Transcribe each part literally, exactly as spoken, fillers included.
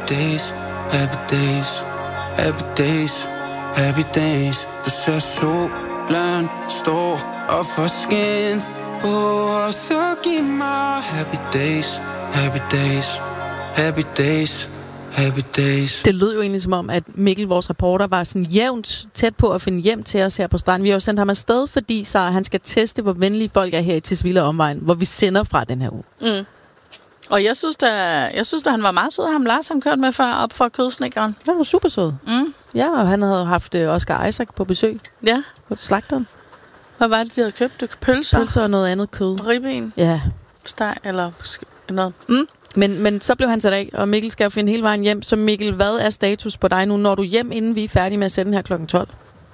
days, happy days, happy days, happy days. Du ser solen stå op for skin på os, så giv mig happy days, happy days, happy days, happy days. Det lød jo egentlig som om, at Mikkel, vores reporter, var sådan jævnt tæt på at finde hjem til os her på stranden. Vi har jo sendt ham afsted, fordi så han skal teste, hvor venlige folk er her i Tisvilde omegn, hvor vi sender fra den her uge. Mm. Og jeg synes, da, jeg synes da, han var meget sød. Ham Lars, han kørte med før op fra Kødsnækkeren. Han var super sød. Mm. Ja, og han havde haft uh, Oscar Isaac på besøg. Ja. På slagteren. Hvad var det, de havde købt? Det pølser? Pølser og noget andet kød. Ribben? Ja. Steg eller noget. Mm. Men, men så blev han sat af, og Mikkel skal jo finde hele vejen hjem. Så Mikkel, hvad er status på dig nu, når du er hjem, inden vi er færdige med at sende her klokken tolv?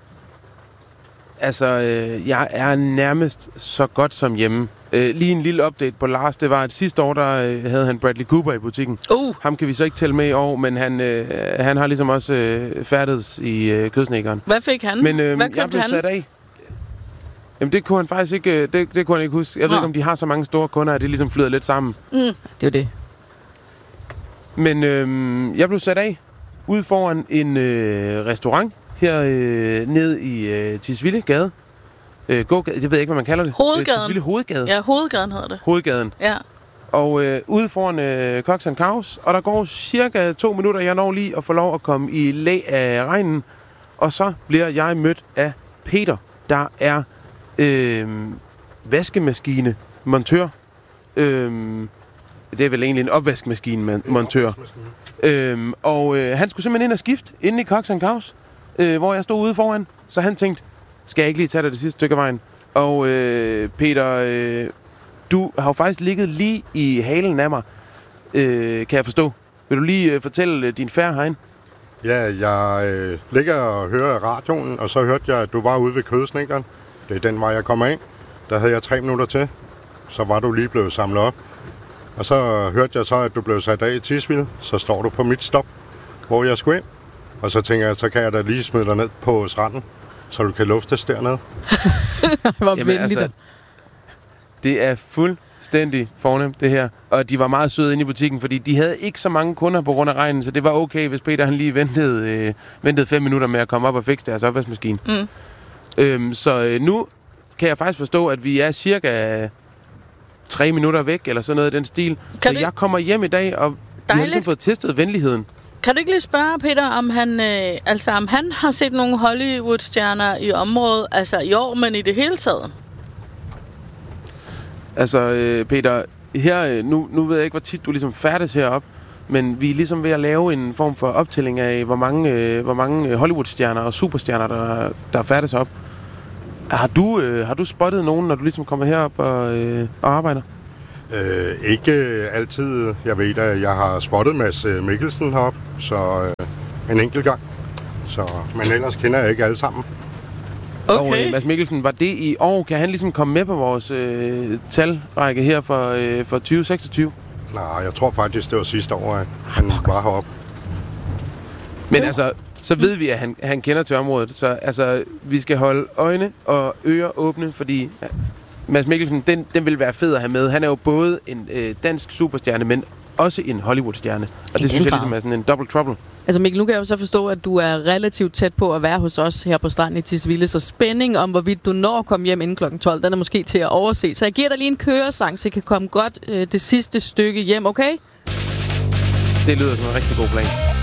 Altså, øh, jeg er nærmest så godt som hjemme. Øh, lige en lille update på Lars. Det var, at sidste år, der øh, havde han Bradley Cooper i butikken. Uh. Ham kan vi så ikke tælle med i år, men han, øh, han har ligesom også øh, færdedes i øh, Kødsnækkeren. Hvad fik han? Men øh, Hvad jeg blev han? sat af. Jamen, det kunne han faktisk ikke, det, det kunne han ikke huske. Jeg Nå. ved ikke, om de har så mange store kunder, at det ligesom flyder lidt sammen. Mm. Det er det. Men øh, jeg blev sat af ude foran en øh, restaurant her øh, ned i øh, Tisvilde Gade. Øh, gågade, det ved jeg ikke, hvad man kalder det. Hovedgaden. Øh, Tisvilde Hovedgade. Ja, Hovedgaden hedder det. Hovedgaden. Ja. Og øh, ude foran øh, Cox and Cows, og der går cirka to minutter, jeg når lige at få lov at komme i læ af regnen. Og så bliver jeg mødt af Peter, der er øh, vaskemaskine-montør. Øh, det er vel egentlig en opvaskemaskine-montør. Øh, og øh, han skulle simpelthen ind og skifte inde i Cox and Cows, øh, hvor jeg stod ude foran. Så han tænkte, skal jeg ikke lige tage dig det sidste stykke af vejen? Og øh, Peter, øh, du har jo faktisk ligget lige i halen af mig, øh, kan jeg forstå. Vil du lige øh, fortælle øh, din færd herinde? Ja, jeg øh, ligger og hører radioen, og så hørte jeg, at du var ude ved Kødsnækkeren. Det er den vej, jeg kommer ind. Der havde jeg tre minutter til. Så var du lige blevet samlet op. Og så hørte jeg så, at du blev sat af i Tisvilde. Så står du på mit stop, hvor jeg skulle ind. Og så tænker jeg, så kan jeg da lige smide dig ned på stranden, så du kan luftes dernede. Hvor venligt. Altså, det er fuldstændig fornemt, det her. Og de var meget søde inde i butikken, fordi de havde ikke så mange kunder på grund af regnen, så det var okay, hvis Peter han lige ventede, øh, ventede fem minutter med at komme op og fikse deres opvaskemaskine. Mm. Øhm, så øh, nu kan jeg faktisk forstå, at vi er cirka tre minutter væk, eller sådan noget i den stil. Kan så jeg kommer hjem i dag, og vi har ligesom fået testet venligheden. Kan du ikke lige spørge Peter, om han, øh, altså, om han har set nogle Hollywood-stjerner i området, altså i år, men i det hele taget? Altså, øh, Peter, her, øh, nu, nu ved jeg ikke, hvor tit du ligesom færdes heroppe, men vi er ligesom ved at lave en form for optælling af, hvor mange, øh, hvor mange Hollywood-stjerner og superstjerner, der, der færdes op. Har du, øh, har du spottet nogen, når du ligesom kommer herop og, øh, og arbejder? Øh, ikke altid. Jeg ved at jeg har spottet Mads Mikkelsen heroppe, så øh, en enkelt gang. Så, men ellers kender jeg ikke alle sammen. Okay. Og øh, Mads Mikkelsen, var det i år? Kan han ligesom komme med på vores øh, talrække her for, øh, for tyve seksogtyve? Nej, jeg tror faktisk, det var sidste år, at han ah, var heroppe. Men altså, så ved vi, at han, han kender til området. Så altså, vi skal holde øjne og ører åbne, fordi Mads Mikkelsen, den, den vil være fed at have med. Han er jo både en øh, dansk superstjerne, men også en Hollywood-stjerne. Og det synes jeg ligesom er sådan en double trouble. Altså Mikkel, nu kan jeg jo så forstå, at du er relativt tæt på at være hos os her på stranden i Tisvilde, så spænding om, hvorvidt du når at komme hjem inden klokken tolv, den er måske til at overse. Så jeg giver dig lige en køresang, så jeg kan komme godt øh, det sidste stykke hjem, okay? Det lyder som en rigtig god plan.